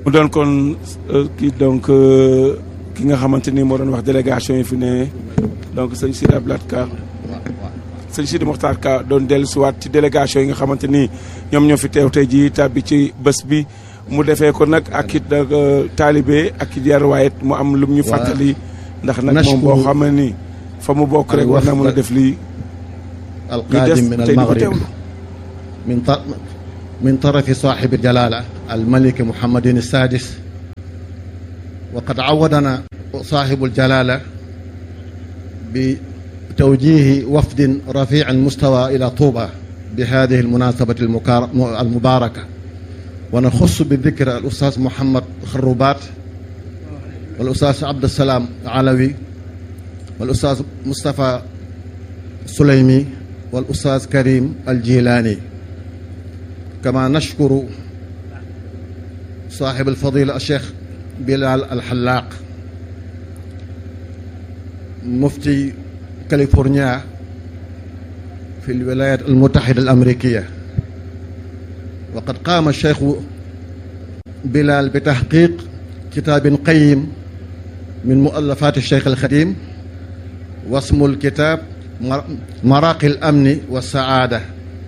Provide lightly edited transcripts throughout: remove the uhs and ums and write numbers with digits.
mu doon kon kii donc ki nga xamante ni moo doon wax délégation yi fi ne donc sëñ Sidi Abdoulaye Ka sëñ Sidi Mokhtar Ka doon dellusiwaat ci délégation yi nga xamante ni ñoom ñoo fi teew tey jii tàbbi ci bés bi mu defee ko nag ak it taalibe ak it yar waaye mu am lum ñu fàttali ndax nag moom boo xam ne ni fa mu bokk rek war na mën a def lii ñu des tey di ko teewlu من طرف صاحب الجلالة الملك محمد السادس. وقد عودنا صاحب الجلالة بتوجيه وفد رفيع المستوى إلى طوبى بهذه المناسبة المباركة، ونخص بالذكر الأستاذ محمد خروبات والأستاذ عبد السلام علوي والأستاذ مصطفى سليمي والأستاذ كريم الجيلاني. كما نشكر صاحب الفضيلة الشيخ بلال الحلاق مفتي كاليفورنيا في الولايات المتحدة الأمريكية. وقد قام الشيخ بلال بتحقيق كتاب قيم من مؤلفات الشيخ الخديم، واسم الكتاب مراقي الأمن والسعادة.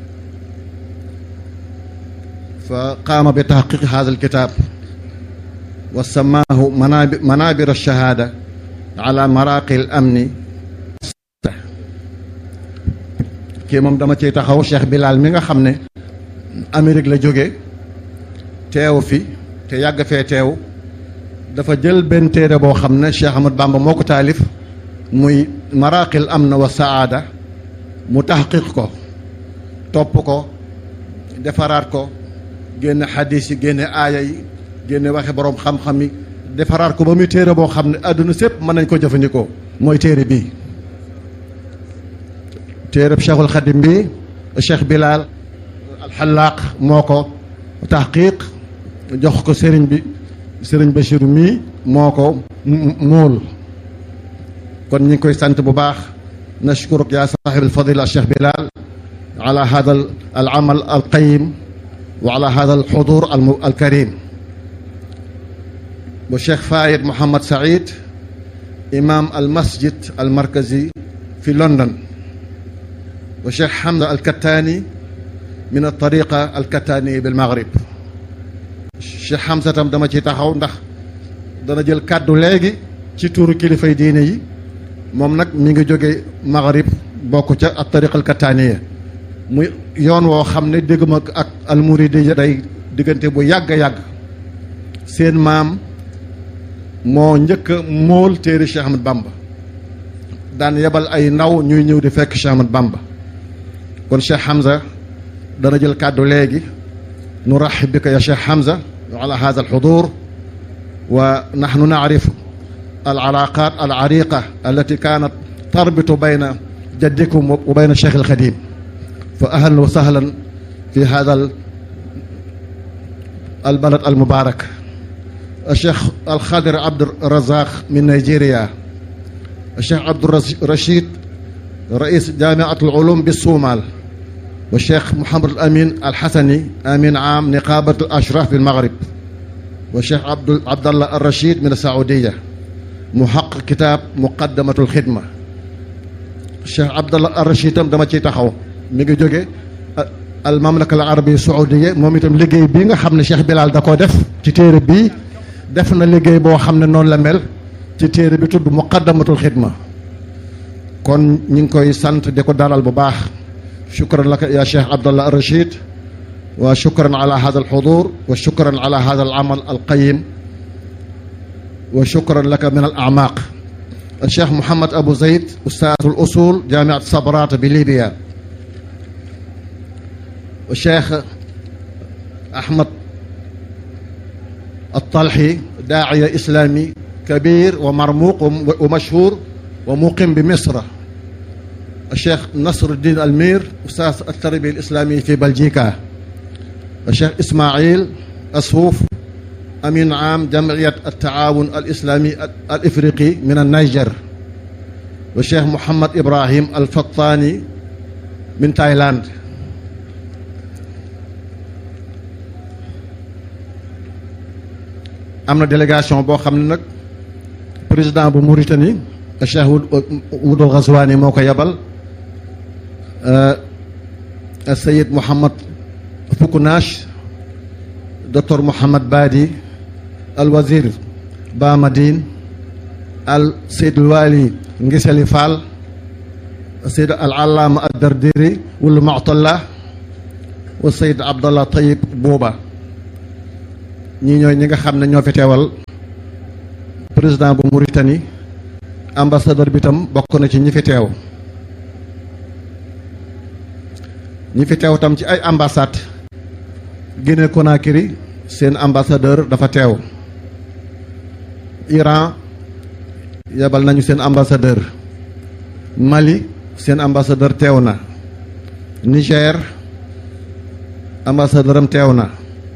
فقام بتحقيق هذا الكتاب وسماه منابر الشهادة على مراقي الأمن. kii moom dama ciy taxaw Cheikh Bilal mi nga xam ne Amérique la jóge teew fi te yàgg fee teew dafa jël benn téere boo xam ne Cheikh Ahmad Bamba moo ko taalif muy maraqil amn wa saada mu taxqiq ko topp ko defaraat ko génne xadis yi génne aaya yi génne waxe boroom xam-xam yi defaraat ko ba muy téere boo xam ne àdduna sépp mën nañ ko jëfandikoo mooy téere bii téere Cheikhul Xadim bi Cheikh Bilal alxalaaq moo ko taxqiq jox ko sëriñ bi sëriñ Bachir mii moo ko muul. kon ñu ngi koy sant bu baax nashkuruk yaa saaxib alfadila Cheikh Bilal ala hada al amal al qayim wa ala hada al xudur al karim. bu Cheikh Fayed Mohamed Saïd imam al masjid al markazi fi London. والشيخ حمزة الكتاني من الطريقة الكتانية بالمغرب. الشيخ حمزة tam dama ci taxaw ndax dana jël kàddu léegi ci tuuru kilifay diine yi moom nag mi ngi jóge Maghrib bokk ca ak tariqa alkataaniya muy yoon woo xam ne dégg ma ak almuridi day diggante bu yàgg a yàgg. seen maam moo njëkk a móol téere Cheikh Ahmad Bamba daan yebal ay ndaw ñuy ñëw di fekk Cheikh Ahmad Bamba. kon Cheikh Hamza dana jël kàddu léegi nuraxib bika ya Cheikh Hamza ala hada alxudur wa naxnu nacrif alcalaaqat alcariqa allati kaanat tarbitu bayna jaddikum wa bayna Cheikh alxadim fa ahlan wa sahlan fi hada albalad almubarak. الشيخ الخضر عبد الرزاق من نيجيريا. الشيخ عبد الرشيد رئيس جامعة العلوم بالصومال. والشيخ محمد الأمين الحسني أمين عام نقابة الأشراف في المغرب. والشيخ عبد الله الرشيد من السعودية محقق كتاب مقدمة الخدمة. الشيخ عبد الله الرشيد tam dama ciy taxaw mi ngi jóge المملكة العربية السعودية moom itam liggéey bii nga xam ne Cheikh Bilal da koo def ci téere bii def na liggéey boo xam ne noonu la mel ci téere bi tudd muqaddamatul xidma. kon ñu ngi koy sant di ko dalal bu baax. shukran laka ya Cheikh Abdallah Rachid wa shukran ala hada alxudur wa shukran ala hada alamal alqayim wa shukran laka min alamaq. Cheikh Mouhamed Abou Zayd ustaaz al-usul jaamiat Sabrata bi Libya. Cheikh Ahmed الطلحي داعية إسلامي كبير ومرموق ومشهور ومقيم بمصر. الشيخ نصر الدين المير أستاذ التربية الإسلامية في بلجيكا. الشيخ إسماعيل أسهوف أمين عام جمعية التعاون الإسلامي الإفريقي من النيجر. والشيخ محمد إبراهيم الفطاني من تايلاند. am na délégation boo xam ne nag président bu Mauritanie Cheikh Wudul Ghazwani moo ko yebal Sayid Mohamed Foukounach docteur Mohamed Badi al wazir Ba Madine al Seyd Wali Ngisali Fall Seyd al Allama ad Dardiri wul Mu'talla wa Seyd Abdallah Tayyib Bouba ñii ñooy ñi nga xam ne ñoo fi teewal président bu Mauritanie ambassadeur bi tam bokk na ci ñi fi teew tam ci ay ambassade Guinée Conakry seen ambassadeur dafa teew Iran yebal nañu seen ambassadeur Mali seen ambassadeur teew na Niger ambassadeur am teew na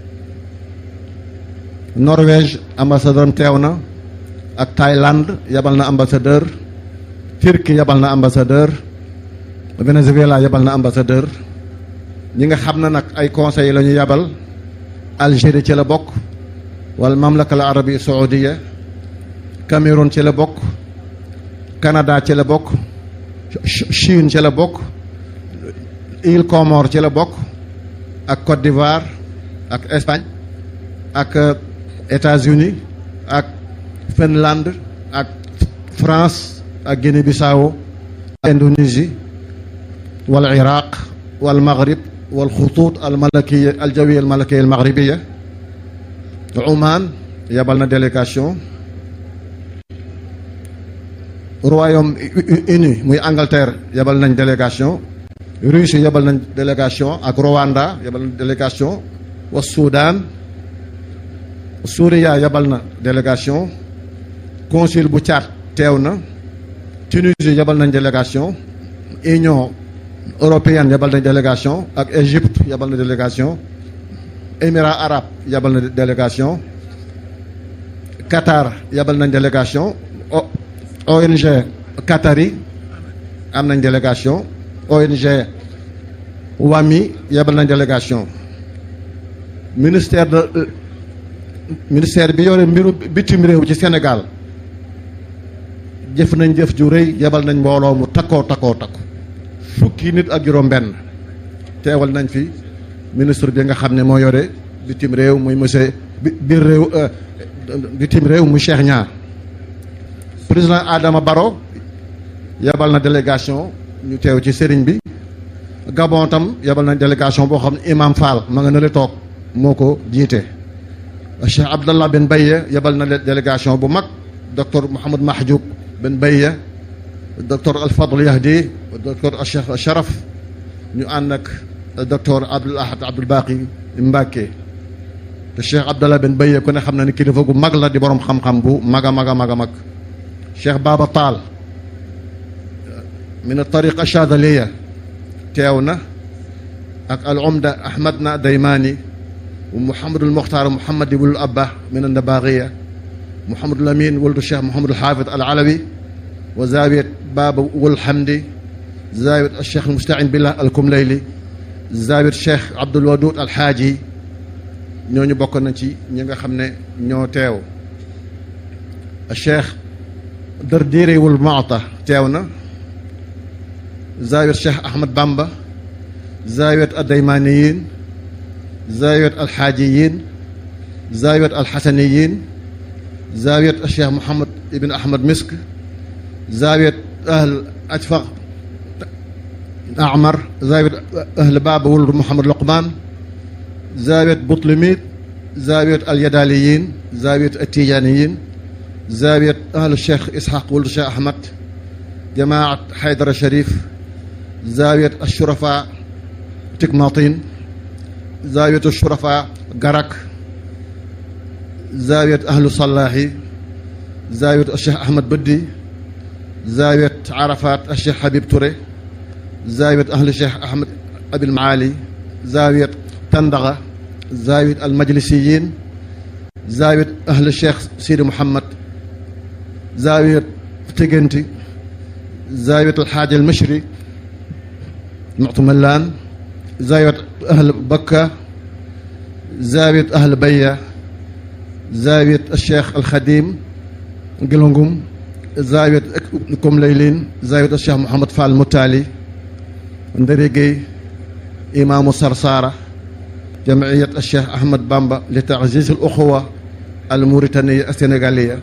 Norvège ambassadeur am teew na ak Thaïlande yebal na ambassadeur Turquie yebal na ambassadeur Venezuela yebal na ambassadeur ñi nga xam ne nag ay conseil la ñu yebal Algérie ci la bokk wala mamlaka al arabi saoudia Cameroun ci la bokk Canada ci la bokk Chine ci la bokk île Comores ci la bokk ak Côte d'Ivoire ak Espagne ak États-Unis ak Finlande ak France ak Guinée-Bissau ak Indonésie wal Iraq wal Maghrib wal xutuut al malakiya al jawiya al malakiya al maghribiya Oman yabal na délégation Royaume-Uni muy Angleterre yabal nañ délégation Russie yabal nañ délégation ak Rwanda yabal nañ délégation wa Soudan Souria yabal na délégation consul bu Tchad teew na Tunisie yabal nañ délégation Union européenne yabal nañ délégation ak Égypte yabal na délégation Émirats arabes yabal na délégation Qatar yabal nañ délégation ONG Qatari am nañ délégation ONG WAMI yabal nañ délégation ministère bi yore mbiru bitim réew ci Sénégal jëf nañ jëf ju rëy yabal nañ mbooloo mu takkoo fukki nit ak juróom benn teewal nañ fi ministre bi nga xam ne moo yore bitim réew muy monsieur bitim réew mu Cheikh Niang président Adama Barrow yabal na délégation ñu teew ci sëriñ bi Gabon tam yabal na délégation boo xam ne Imam Fall ma nga nale toog moo ko jiite Cheikh Abdallah Ben Baye yabal na délégation bu mag docteur Mouhamed Mahjoub Ben Baye docteur Alfadl Yahdi docteur Cheikh Sharaf ñu ànd ak docteur Abdoul Ahad Abdoul Baqi Mbacké te Cheikh Abdallah Ben Baye ku ne xam na ni kilifa gu mag la di borom xam-xam bu mag a mag Cheikh Baba Tall min tariqa Chadaliya teew na ak al umda Ahmadna Daymani wa Mouhamadul Mokhtar Mouhamadi wul Abba min Ndabaghiya Mouhamadul Amin wuldu Cheikh Mouhamadul Hafid al Alawi wa zawiyat Baba wul Hamdi zawiyat Cheikh Mousta'in Billah al Kumlayli zawiyat Cheikh Abdoul Wadoud al Haaji ñooñu bokk na ci ñi nga xam ne ñoo teew Cheikh Dardiri wul Mu'ta teew na zawiyat Cheikh Ahmad Bamba zawiyat ad-Daymaniyin zawiyat al-Haajiyin zawiyat al-Hasaniyin zawiyat Cheikh Mouhamad Ibn Ahmad Misk zawiyat ahl Ajfaq Amar zawiyat ahl Baba wul Mouhamad Luqman zawiyat Butlimit zawiyat al-Yadaliyin zawiyat at-Tijaniyin zawiyat ahl Cheikh Ishaq wul Cheikh Ahmad jamaat Haydara Sharif zawiyat ash-Shurafa Tikmatin zawiyat ash-Shurafa Garak zawiyat ahlu Salahi zawiyat Cheikh Ahmad Baddi zawiyat Arafat Cheikh Habib Touré zawiyat ahlu Cheikh Ahmad Abil Maali zawiyat Tandaga zawiyat al-Majlisiyin zawiyat ahlu Cheikh Sidi Mouhammad zawiyat Tiganti zawiyat al-Haaji al-Mashri Mu'tamallaan zawiyat ahl Bakka zawiyat ahl Bayya زاوية الشيخ الخديم قلنقم، زاوية كم ليلين، زاوية الشيخ محمد فال المتالي، ندريقي إمام صرصارة، جمعية الشيخ أحمد بامبا لتعزيز الأخوة الموريتانية السنغالية،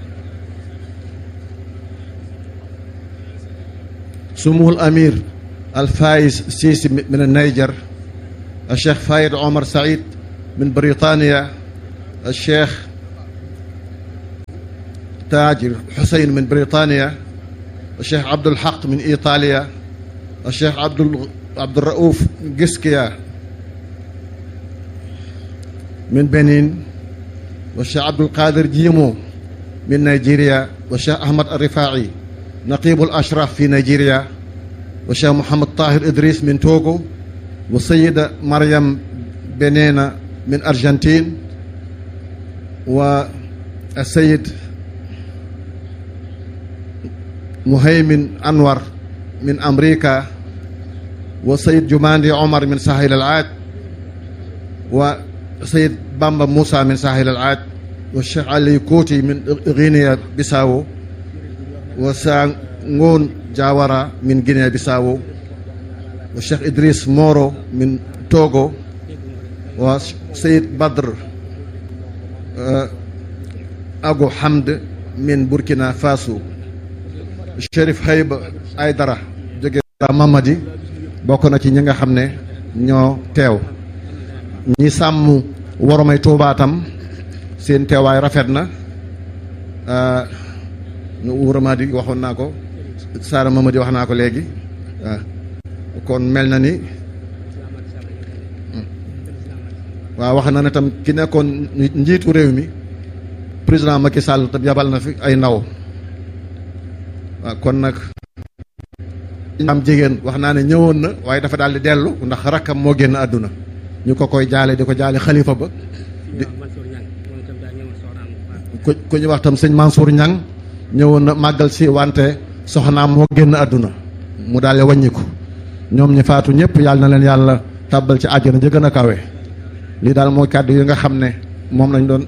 سمو الأمير الفايز سيسي من النيجر، الشيخ فايد عمر سعيد من بريطانيا، الشيخ تاج حسين من بريطانيا، الشيخ عبد الحق من إيطاليا، الشيخ عبد الرؤوف جسكيا من بنين، والشيخ عبد القادر جيمو من نيجيريا، والشيخ أحمد الرفاعي نقيب الأشراف في نيجيريا، والشيخ محمد طاهر إدريس من توغو، والسيدة مريم بنينا من أرجنتين، والسيد مهيمن أنور من أمريكا، والسيد جماندي عمر من ساحل العاج، وسيد بامبا موسى من ساحل العاج، والشيخ علي كوتي من غينيا بيساو، وسانغون جاورا من غينيا بيساو، والشيخ إدريس مورو من توغو، وسيد بدر أبو حمد من بوركينا فاسو، الشريف هيب أيدرا jóge Mamadi bokk na ci ñi nga xam ne ñoo teew, ñi sàmm warumay Tuubaa tam seen teewaay rafet na. Wuramadi waxoon naa ko, Saara Mamadi wax naa ko léegi, kon mel na ni waaw wax na ne tam ki nekkoon njiitu réew mi président Macky Sall tam yabal na fi ay ndaw. waaw kon nag am jigéen wax naa ne ñëwoon na waaye dafa daal di dellu ndax rakkam moo génn àdduna, ñu ko koy jaale di ko jaale xalifa ba ku ñu wax tam sëñ Mansour Niang ñëwoon na màggal si, wante soxnaam moo génn àdduna mu daal di wàññiku. ñoom ñi faatu ñëpp yàlla na leen yàlla tàbbal ci àjjana ja gën a kawe. lii daal mooy kàddu yi nga xam ne moom lañ doon.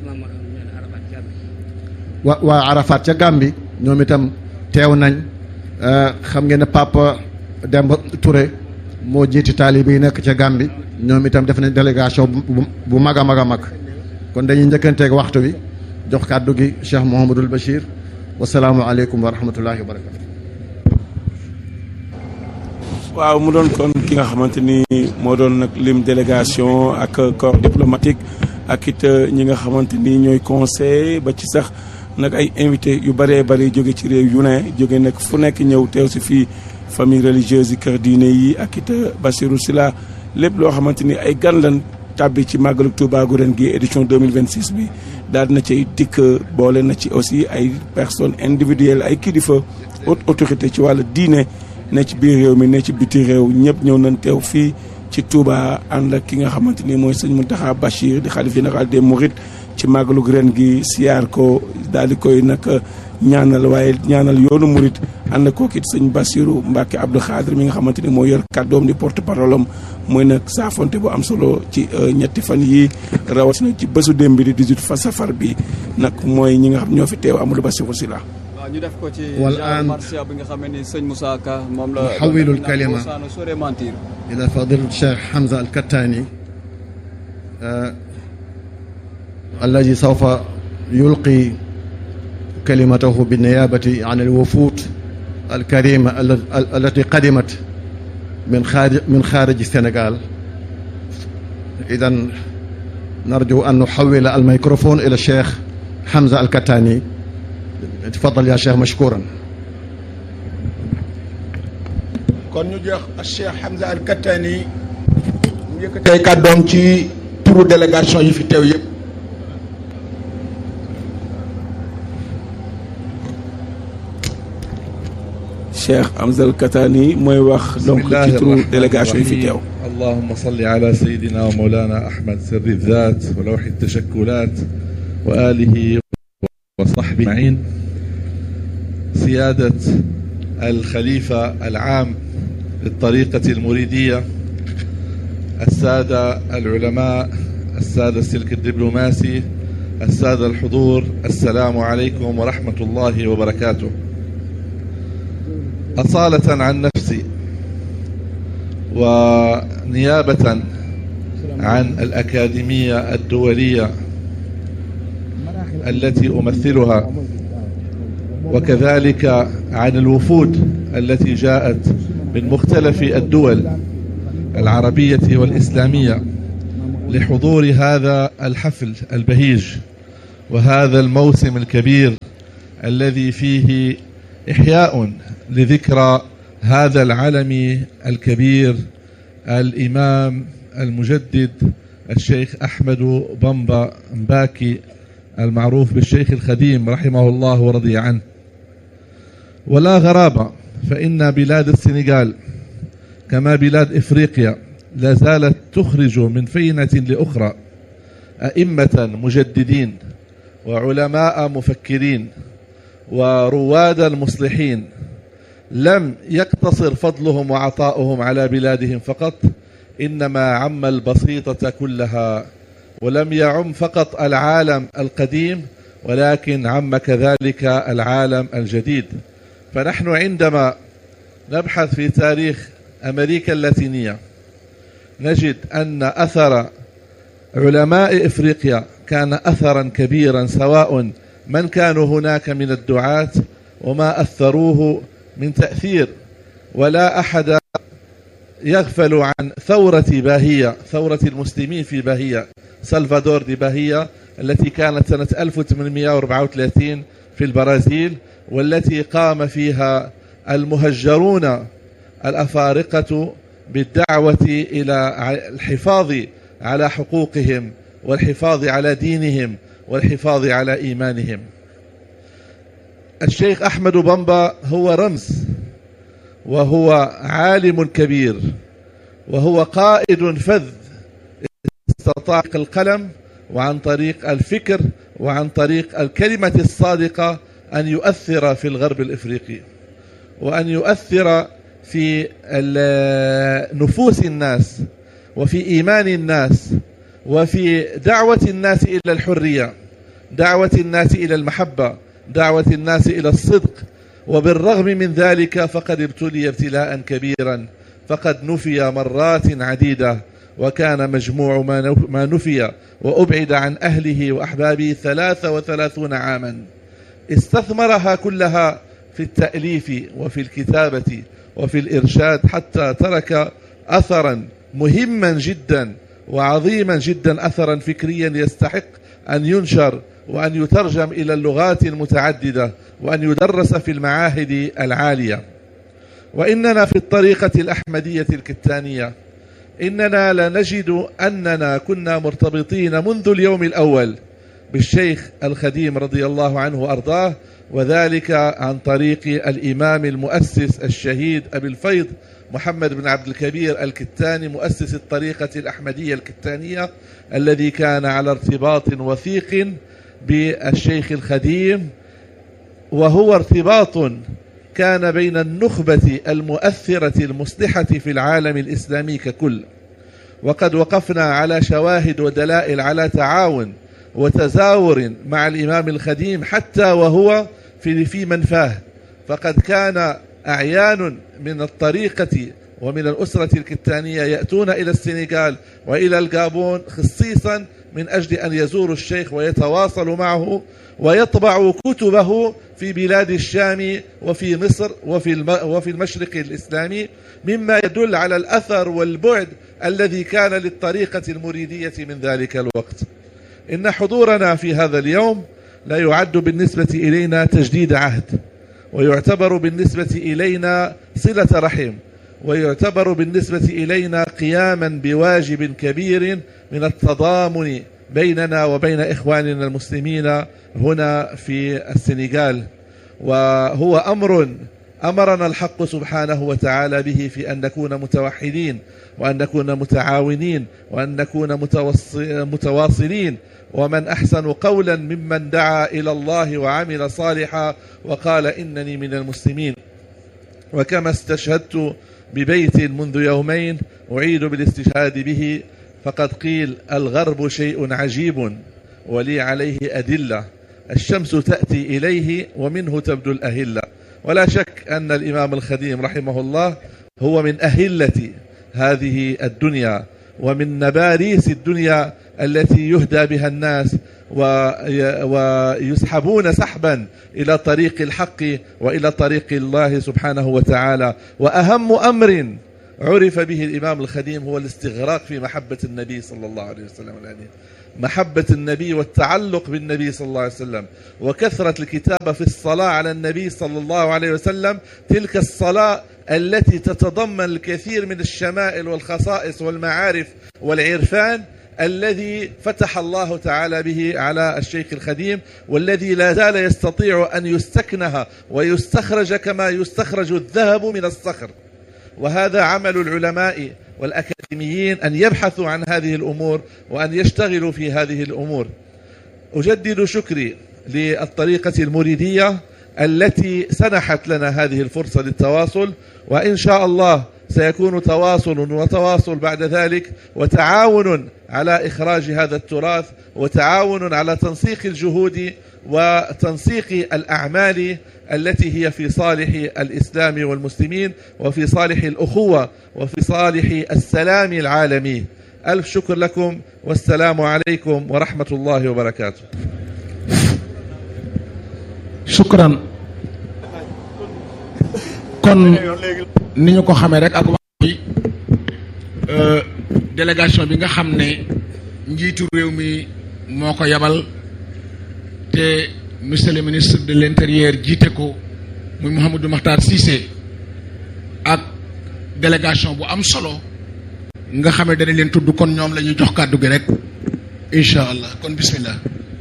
waa Arafat ca Gàmbi ñoom itam teew nañ. xam ngeen ne Papa Demba Touré moo jiiti taalibe yi nekk ca Gàmbi, ñoom itam def nañ délégation bu mag a mag a mag. kon dañuy njëkkanteeg waxtu wi jox kàddu gi Cheikh Mouhamadul Bachir. wasalaamu aleykum wa rahmatullahi wa barakatu. waaw mu doon kon ki nga xamante ni moo doon nag lim délégation ak corps diplomatique ak it ñi nga xamante ni ñooy conseil ba ci sax nag ay invité yu bëree bëri jóge ci réew yu ne jóge nag fu nekk ñëw teew si fii famille religieuse yi kër diine yi ak it Bassirou Sylla lépp loo xamante ni ay gan lan tàbbi ci màggalu Touba gu ren gi édition 2026 bi daal na ci dikk boole na ci aussi ay personnes individuelles ay kilifa haute autorité ci wàllu diine ne ci biir réew mi ne ci biti réew ñëpp ñëw nañ teew fii ci Touba ànd ak ki nga xamante ni mooy sëñ Mountakha Bachir di xalif général des Mourides ci màggalu ren gi siyaar ko daal di koy nag ñaanal waaye ñaanal yoonu murit ànd kook it sëñ Bassirou Mbacke Abdou Khadre mi nga xamante ni moo yor kàddoom di porte parole am mooy nag saafonte bu am solo ci ñetti fan yi rawatina ci bésu démb bi di 18 fa safar bi nag mooy ñi nga xam ñoo fi teew Amadou Bassirou Sylla. waaw ñu def ko ci والآن marsiya bi nga xam ne sëñ Moussa Ka moom la نحول الكلمة إلى فضيلة الشيخ حمزة الكتاني الذي سوف يلقي كلمته بالنيابة عن الوفود الكريمة التي قدمت من خارج السنغال. إذن نرجو أن نحول الميكروفون إلى الشيخ حمزة الكتاني. تفضل يا شيخ مشكورا. kon ñu jox Cheikh Hamza Al Kattani mu yëkkatee kàddoom ci turu délégation yi fi teew yëpp. Cheikh Hamza Al Kattani mooy wax donc ci turu délégation yi fi teew. اللهم صل على سيدنا ومولانا أحمد سر الذات ولوح التشكلات وآله وصحبه أجمعين. سيادة الخليفة العام للطريقة المريدية، السادة العلماء، السادة السلك الدبلوماسي، السادة الحضور، السلام عليكم ورحمة الله وبركاته. أصالة عن نفسي ونيابة عن الأكاديمية الدولية التي أمثلها، وكذلك عن الوفود التي جاءت من مختلف الدول العربية والإسلامية لحضور هذا الحفل البهيج وهذا الموسم الكبير الذي فيه إحياء لذكرى هذا العلم الكبير الإمام المجدد الشيخ أحمد بامبا مباكي المعروف بالشيخ الخديم رحمه الله ورضي عنه. ولا غرابة، فإن بلاد السنغال كما بلاد إفريقيا لا زالت تخرج من فينة لأخرى أئمة مجددين وعلماء مفكرين ورواد مصلحين لم يقتصر فضلهم وعطاؤهم على بلادهم فقط، إنما عم البسيطة كلها، ولم يعم فقط العالم القديم ولكن عم كذلك العالم الجديد. فنحن عندما نبحث في تاريخ أمريكا اللاتينية نجد أن أثر علماء إفريقيا كان أثرا كبيرا، سواء من كانوا هناك من الدعاة وما أثروه من تأثير. ولا أحد يغفل عن ثورة باهية، ثورة المسلمين في باهية، سلفادور دي باهية، التي كانت سنة 1834 في البرازيل، والتي قام فيها المهجرون الأفارقة بالدعوة إلى الحفاظ على حقوقهم والحفاظ على دينهم والحفاظ على إيمانهم. الشيخ أحمد بامبا هو رمز، وهو عالم كبير، وهو قائد فذ استطاع القلم وعن طريق الفكر وعن طريق الكلمة الصادقة أن يؤثر في الغرب الإفريقي، وأن يؤثر في نفوس الناس وفي إيمان الناس وفي دعوة الناس إلى الحرية، دعوة الناس إلى المحبة، دعوة الناس إلى الصدق. وبالرغم من ذلك فقد ابتلي ابتلاء كبيرا، فقد نفي مرات عديدة، وكان مجموع ما نفي وأبعد عن أهله وأحبابه 33 عاما، استثمرها كلها في التأليف وفي الكتابة وفي الإرشاد، حتى ترك أثرا مهما جدا وعظيما جدا، أثرا فكريا يستحق أن ينشر وأن يترجم إلى اللغات المتعددة وأن يدرس في المعاهد العالية. وإننا في الطريقة الأحمدية الكتانية إننا لنجد أننا كنا مرتبطين منذ اليوم الأول بالشيخ الخديم رضي الله عنه وأرضاه، وذلك عن طريق الإمام المؤسس الشهيد أبي الفيض محمد بن عبد الكبير الكتاني، مؤسس الطريقة الأحمدية الكتانية، الذي كان على ارتباط وثيق بالشيخ الخديم، وهو ارتباط كان بين النخبة المؤثرة المصلحة في العالم الإسلامي ككل. وقد وقفنا على شواهد ودلائل على تعاون وتزاور مع الإمام الخديم حتى وهو في منفاه، فقد كان أعيان من الطريقة ومن الأسرة الكتانية يأتون إلى السنغال وإلى الغابون خصيصا من أجل أن يزوروا الشيخ ويتواصلوا معه ويطبعوا كتبه في بلاد الشام وفي مصر وفي المشرق الإسلامي، مما يدل على الأثر والبعد الذي كان للطريقة المريدية من ذلك الوقت. إن حضورنا في هذا اليوم لا يعد بالنسبة إلينا تجديد عهد، ويعتبر بالنسبة إلينا صلة رحم، ويعتبر بالنسبة إلينا قياما بواجب كبير من التضامن بيننا وبين إخواننا المسلمين هنا في السنغال. وهو أمر أمرنا الحق سبحانه وتعالى به في أن نكون متوحدين، وأن نكون متعاونين، وأن نكون متواصلين. ومن أحسن قولا ممن دعا إلى الله وعمل صالحا وقال إنني من المسلمين. وكما استشهدت ببيت منذ يومين أعيد بالاستشهاد به، فقد قيل الغرب شيء عجيب ولي عليه أدلة. الشمس تأتي إليه ومنه تبدو الأهلة. ولا شك أن الإمام الخديم رحمه الله هو من أهلة هذه الدنيا ومن نباريس الدنيا التي يهدى بها الناس ويسحبون سحبا إلى طريق الحق وإلى طريق الله سبحانه وتعالى. وأهم أمر عرف به الإمام الخديم هو الاستغراق في محبة النبي صلى الله عليه وسلم، يعني محبة النبي والتعلق بالنبي صلى الله عليه وسلم، وكثرة الكتابة في الصلاة على النبي صلى الله عليه وسلم، تلك الصلاة التي تتضمن الكثير من الشمائل والخصائص والمعارف والعرفان الذي فتح الله تعالى به على الشيخ الخديم، والذي لا زال يستطيع أن يستكنها ويستخرج كما يستخرج الذهب من الصخر. وهذا عمل العلماء والأكاديميين أن يبحثوا عن هذه الأمور وأن يشتغلوا في هذه الأمور. أجدد شكري للطريقة المريدية التي سنحت لنا هذه الفرصة للتواصل، وإن شاء الله سيكون تواصل وتواصل بعد ذلك، وتعاون على إخراج هذا التراث، وتعاون على تنسيق الجهود وتنسيق الأعمال التي هي في صالح الإسلام والمسلمين، وفي صالح الأخوة، وفي صالح السلام العالمي. ألف شكر لكم، والسلام عليكم ورحمة الله وبركاته. shukran. kon ni ñu ko xamee rek ak wax bi délégation bi nga xam ne njiitu réew mi moo ko yabal te monsieur le ministre de l'intérieur jiite ko muy Mouhamadou Makhtar Cissé ak délégation bu am solo nga xam ne dana leen tudd, kon ñoom la ñuy jox kàddu gi rek incha allah. kon bismillah.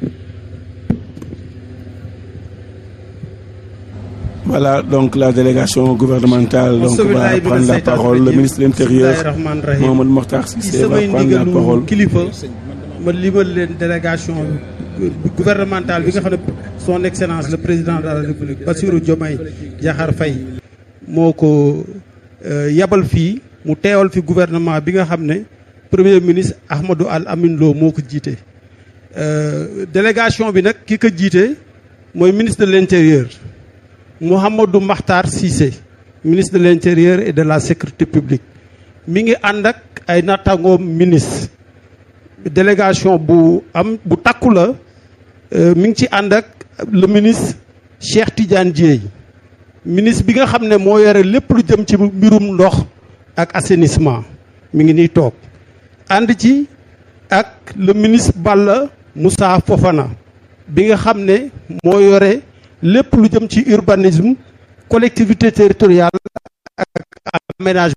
Voilà, donc la délégation gouvernementale donc, va prendre la parole. Le ministre de l'Intérieur, Mohamed Mokhtar Cissé, va prendre la parole. ma limal leen délégation gouvernementale bi nga xam ne son excellence le président de la république Bassirou Diomaye Diakhar Faye moo ko yabal fii mu teewal fi gouvernement bi nga xam ne premier ministre Ahmadou Al Amin Lo moo ko jiite. Délégation bi nag ki ko jiite mooy ministre de l'Intérieur Mouhamadou Makhtar Cissé, ministre de l'Intérieur et de la Sécurité publique. mi ngi ànd ak ay nattangoom ministre. Délégation bu takku la mi ngi ci ànd ak le ministre Cheikh Tidiane Dièye, ministre bi nga xam ne moo yore lépp lu jëm ci mbirum ndox ak assainissement, mi ngi nii toog. ànd ci ak le ministre Balla Moussa Fofana bi nga xam ne moo yore lépp lu jëm ci urbanisme, collectivité territoriale ak aménagement.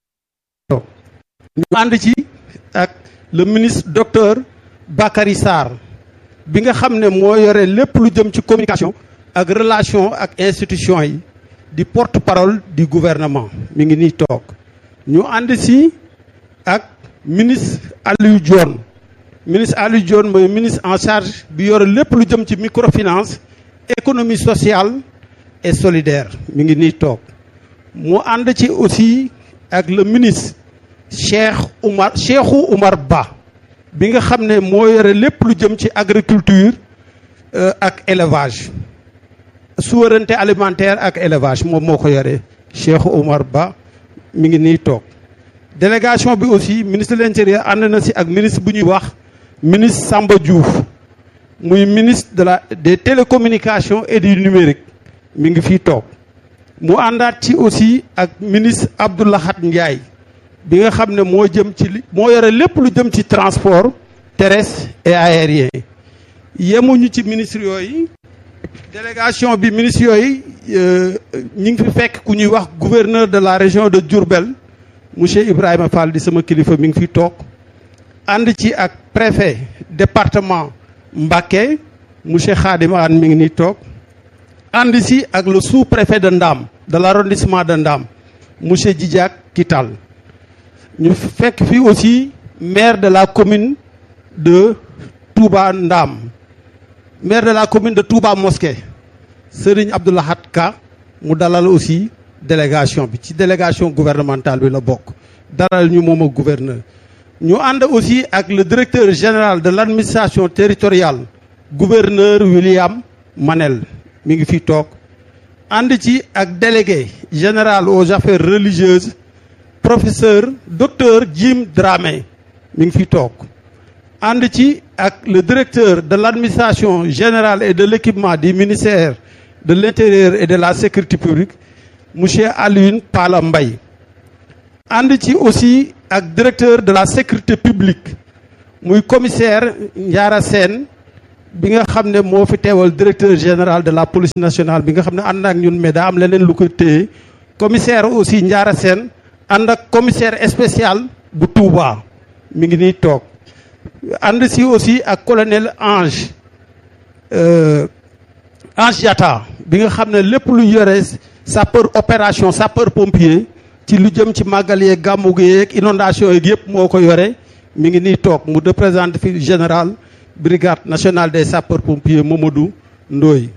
ñu ànd ci ak le ministre docteur Bakary Sarr bi nga xam ne moo yore lépp lu jëm ci communication ak relation ak institution yi, di porte-parole du gouvernement, mi ngi nii toog. ñu ànd ci ak ministre Aliou Dione. Ministre Aliou Dione mooy ministre en charge bi yore lépp lu jëm ci microfinance, économie sociale et solidaire, mi ngi nii toog. mu ànd ci aussi ak le ministre Cheikhou Oumar Ba bi nga xam ne moo yore lépp lu jëm ci agriculture ak élevage, souveraineté alimentaire ak élevage, moom moo ko yore. Cheikhou Oumar Ba mi ngi nii toog. Délégation bi aussi ministre de l'Intérieur ànd na si ak ministre bu ñuy wax ministre Samba Diouf, muy ministre des télécommunications et du numérique, mi ngi fii toog. mu àndaat ci aussi ak ministre Abdou Lahad Ndiaye bi nga xam ne moo yore lépp lu jëm ci transport terrestre et aérien. yemuñu ci ministre yooyu, délégation bi ministre yooyu ñi ngi fi fekk ku ñuy wax gouverneur de la région de Diourbel monsieur Ibrahima Fall, di sama kilifa, mi ngi fi toog. ànd ci ak préfet département Mbacké monsieur Khadim Anne, mi ngi nii toog. ànd si ak le sous-préfet de Ndam, de l'arrondissement de Ndam, monsieur Djidiack Kital. ñu fekk fii aussi maire de la commune de Touba Ndam, maire de la commune de Touba Mosquée, Serigne Abdou Lahad Ka, mu dalal aussi délégation bi, ci délégation gouvernementale bi la bokk. dalal ñu moom ak gouverneur. ñu ànd aussi ak le directeur général de l'administration territoriale gouverneur William Manel mi ngi fi toog ànd ci ak délégué général aux affaires religieuses professeur docteur Jim Dramé mi ngi fi toog ànd ci ak le directeur de l'administration générale et de l'équipement du ministère de l'intérieur et de la sécurité publique monsieur Alioune Pala Mbaye ànd ci aussi ak directeur de la sécurité publique muy commissaire Ndiara Sène bi nga xam ne moo fi teewal directeur général de la police nationale bi nga xam ne ànd ak ñun mais daa am leneen lu ko téye commissaire aussi Ndiara Sène ànd ak commissaire spécial bu Touba mi ngi nii toog ànd si aussi ak colonel Ange Diatta bi nga xam ne lépp lu yore sapeur opération sapeur pompier ci lu jëm ci màggal yeeg gàmmu gi yeeg inondation yeeg yëpp moo ko yore mi ngi nii toog mu représente fi général brigade nationale des sapeurs pompiers Mamadou Ndoye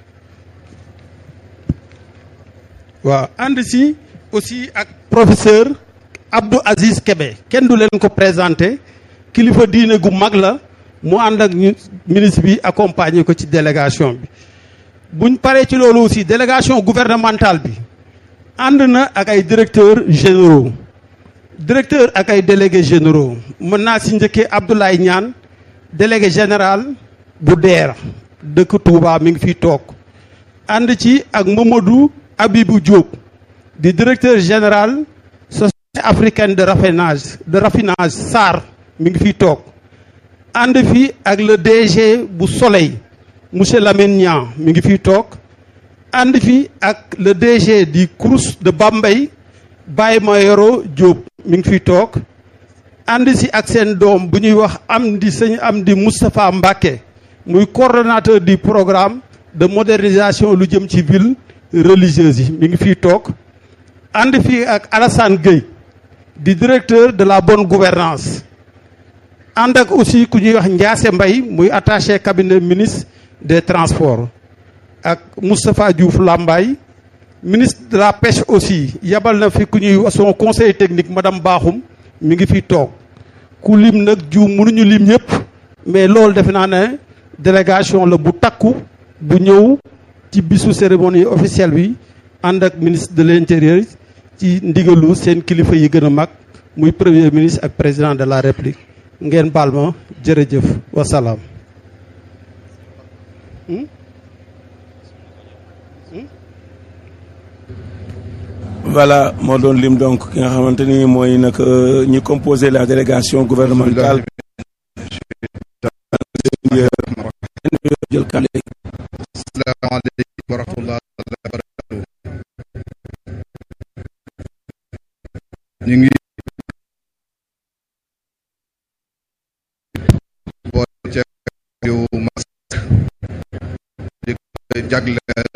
waaw ànd si aussi ak professeur Abdou Aziz Kébé kenn du leen ko présenté kilifa diine gu mag la mu ànd ak ministre bi accompagner ko ci délégation bi buñ paree ci loolu aussi délégation gouvernementale bi ànd na ak ay directeurs généraux directeur ak ay délégués généraux mën naa si njëkkee Abdoulaye Niane délégué général bu DER dëkk Touba mi ngi fiy toog ànd ci ak Mamadou Abibou Diop di directeur général société africaine de raffinage SAR mi ngi fiy toog ànd fi ak le DG bu Soleil monsieur Lamine Niang mi ngi fiy toog ànd fi ak le DG du Crous de Bambey Baye Mayoro Diop mi ngi fiy toog ànd si ak seen doom bu ñuy wax sëñ Amdi Moustapha Mbacké muy coordonnateur du programme de modernisation lu jëm ci ville religieuse yi mi ngi fiy toog ànd fi ak Alassane Gueye di directeur de la bonne gouvernance ànd ak aussi ku ñuy wax Ndiasse Mbaye muy attaché cabinet ministre des transports ak Moustapha Diouf Lambaye ministre de la pêche aussi yabal na fi ku ñuy son conseil technique madame Bakhoum mi ngi fi toog ku lim nag juum mënuñu lim ñëpp mais loolu defe naa ne délégation la bu takku bu ñëw ci bisu cérémonie officielle bi ànd ak ministre de l'intérieur ci ndigalu seen kilifa yi gën a mag muy premier ministre ak président de la république ngeen baal ma jërëjëf wasalaam. Voilà moo doon lim donc ki nga xamante ni mooy nag ñi composé la délégation gouvernementale. jël kàddu gi. asalaamaaleykum wa rahmatulah wa barakatuh. ñu ngi boole ca yu mas di jagleel